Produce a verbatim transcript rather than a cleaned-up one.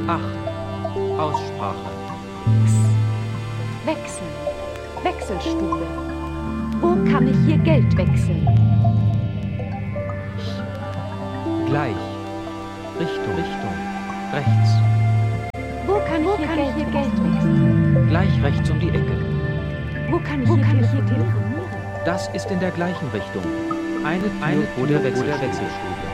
acht. Aussprache. Wechsel. Wechselstube. Wo kann ich hier Geld wechseln? Gleich. Richtung. Richtung. Rechts. Wo kann ich, Wo hier, kann Geld ich hier Geld wechseln? Gleich rechts um die Ecke. Wo kann ich, Wo hier, kann ich hier telefonieren? Das ist in der gleichen Richtung. Eine Tür vor der Wechselstube.